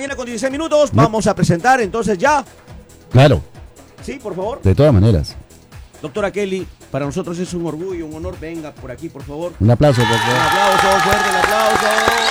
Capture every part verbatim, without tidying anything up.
mañana con dieciséis minutos. No. Vamos a presentar entonces ya. Claro. Sí, por favor. De todas maneras. Doctora Kelly, para nosotros es un orgullo, un honor. Venga por aquí, por favor. Un aplauso, por favor. Un aplauso, fuerte el aplauso.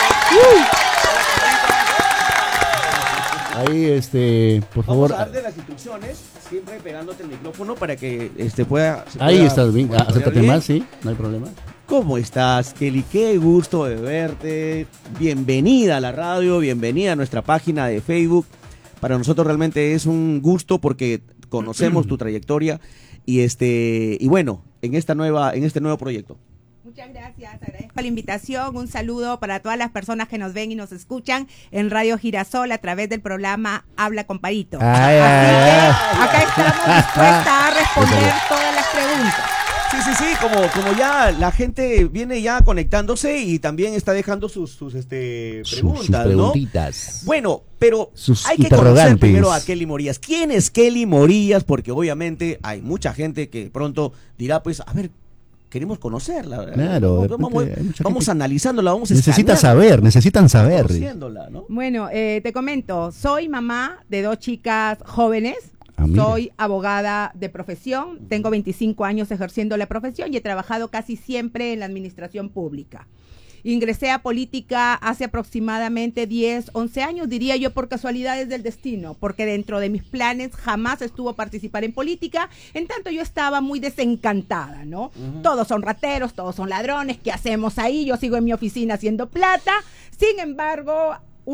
Uh. Ahí, este, por Vamos favor. a darte las instrucciones, siempre pegándote el micrófono para que este pueda. Ahí pueda, estás bien. Acércate más, sí, no hay problema. ¿Cómo estás, Kelly? Qué gusto de verte. Bienvenida a la radio, bienvenida a nuestra página de Facebook. Para nosotros realmente es un gusto porque conocemos tu trayectoria y este y bueno, en esta nueva en este nuevo proyecto. Muchas gracias, agradezco la invitación, un saludo para todas las personas que nos ven y nos escuchan en Radio Girasol a través del programa Habla con Parito. Ay, Así ay, que ay. acá estamos dispuestas a responder todas las preguntas. Sí, sí, sí, como, como ya la gente viene ya conectándose y también está dejando sus, sus este, preguntas, sus, sus preguntitas. ¿no? Bueno, pero sus hay que conocer primero a Kelly Morillas. ¿Quién es Kelly Morillas? Porque obviamente hay mucha gente que pronto dirá, pues, a ver, queremos conocerla. Claro. Vamos, vamos, vamos analizándola, vamos a Necesita saber, necesitan saber. ¿No? Bueno, eh, te comento, soy mamá de dos chicas jóvenes. Ah, soy abogada de profesión, tengo veinticinco años ejerciendo la profesión y he trabajado casi siempre en la administración pública. Ingresé a política hace aproximadamente diez, once años, diría yo por casualidades del destino, porque dentro de mis planes jamás estuvo participar en política, en tanto yo estaba muy desencantada, ¿no? Uh-huh. Todos son rateros, todos son ladrones, ¿qué hacemos ahí? Yo sigo en mi oficina haciendo plata, sin embargo,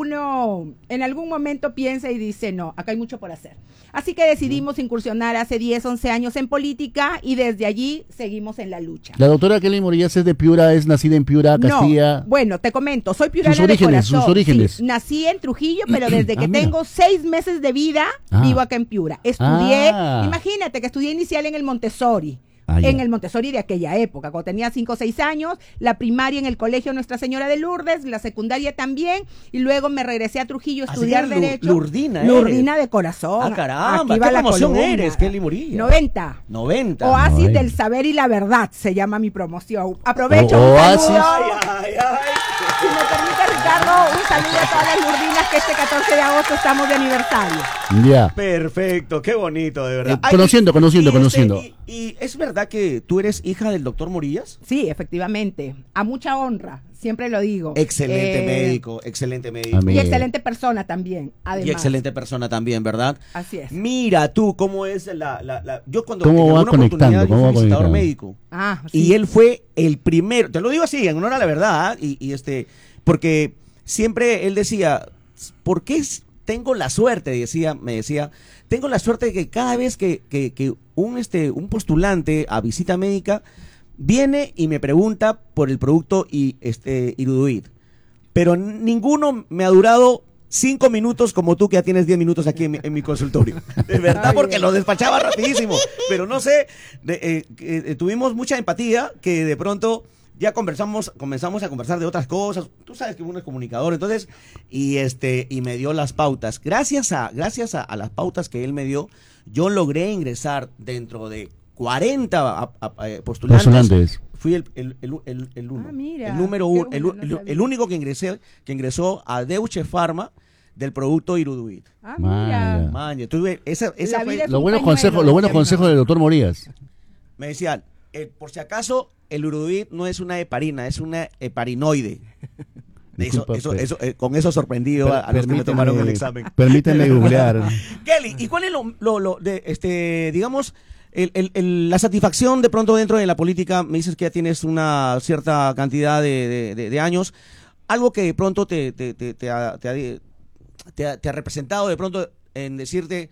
uno en algún momento piensa y dice, no, acá hay mucho por hacer. Así que decidimos incursionar hace diez, once años en política y desde allí seguimos en la lucha. La doctora Kelly Morillas es de Piura, es nacida en Piura, Castilla. No, bueno, te comento, soy piurana sus orígenes, de corazón. Sus orígenes. Sí, nací en Trujillo, pero desde que ah, tengo seis meses de vida ah. vivo acá en Piura. Estudié, ah. imagínate que estudié inicial en el Montessori. Ah, en el Montessori de aquella época, cuando tenía cinco o seis años, la primaria en el colegio Nuestra Señora de Lourdes, la secundaria también, y luego me regresé a Trujillo a estudiar Derecho. Lurdina, Lurdina de corazón. Ah, caramba, ¿qué promoción eres, Kelly Morillas? noventa. noventa. Oasis Ay. del Saber y la Verdad se llama mi promoción. Aprovecho o un Oasis. saludo. Ay, ay, ay. Si me permite, Ricardo, un saludo a todas las lurdinas que este catorce de agosto estamos de aniversario. Ya. Perfecto, qué bonito, de verdad. Eh, conociendo, Ay, conociendo, y conociendo. Este, y, y es verdad que tú eres hija del doctor Morillas. Sí, efectivamente. A mucha honra, siempre lo digo. Excelente Eh, médico, excelente médico. Amén. Y excelente persona también, además. Y excelente persona también, ¿verdad? Así es. Mira tú cómo es la... la, la yo cuando ¿Cómo en va alguna conectando? oportunidad yo ¿Cómo fui va visitador conectando? médico. Ah, Y sí. él fue el primero, te lo digo así, en honor a la verdad, y, y este, porque siempre él decía, ¿por qué tengo la suerte? Decía, me decía, tengo la suerte de que cada vez que, que, que un este un postulante a visita médica viene y me pregunta por el producto y este Iruduit, pero ninguno me ha durado cinco minutos como tú que ya tienes diez minutos aquí en mi, en mi consultorio. De verdad, porque lo despachaba rapidísimo. Pero no sé, de, eh, eh, tuvimos mucha empatía que de pronto ya conversamos, comenzamos a conversar de otras cosas. Tú sabes que uno es comunicador, entonces, y este, y me dio las pautas. Gracias a, gracias a, a las pautas que él me dio, yo logré ingresar dentro de cuarenta a, a, a, postulantes. Postulantes. Fui el, el, el, el, el uno. Ah, mira, el número uno, qué el, bueno, el, no sabía. el único que ingresé, que ingresó a Deutsche Pharma del producto Iruduit. Ah, Maya. mira. Maña, tuve esa, esa La fue, vida es Los un buenos pañuelo, consejos, los buenos decía mi consejos mamá. del doctor Morillas. me decían, eh, por si acaso, el Iruduit no es una heparina, es una heparinoide. Eso, Disculpa, eso, pero- eso, eh, con eso sorprendido a, a los que me Permíteme- tomaron el examen. Permíteme googlear. Kelly, ¿y cuál es lo, lo, lo de, este, digamos, el, el, el- la satisfacción de pronto dentro de la política? Me dices que ya tienes una cierta cantidad de, de, de, de años. Algo que de pronto te, te, te, te, ha, te, ha, te, ha, te ha representado de pronto en decirte,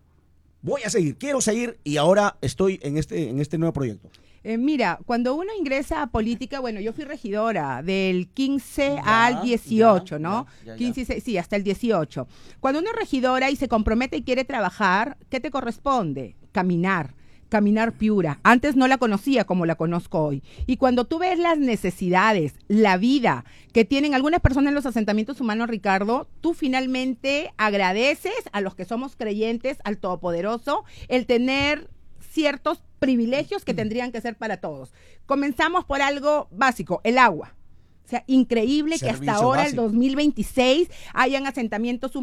voy a seguir, quiero seguir y ahora estoy en este, en este nuevo proyecto. Eh, mira, cuando uno ingresa a política, bueno, yo fui regidora del quince Ya, al dieciocho, ya, ¿no? ya, ya, ya. quince, sí, hasta el dieciocho. Cuando uno es regidora y se compromete y quiere trabajar, ¿qué te corresponde? Caminar. Caminar Piura. Antes no la conocía como la conozco hoy. Y cuando tú ves las necesidades, la vida que tienen algunas personas en los asentamientos humanos, Ricardo, tú finalmente agradeces a los que somos creyentes, al Todopoderoso, el tener ciertos privilegios que tendrían que ser para todos. Comenzamos por algo básico, el agua. O sea, increíble que Servicio hasta ahora, básico. el dos mil veintiséis, hayan asentamientos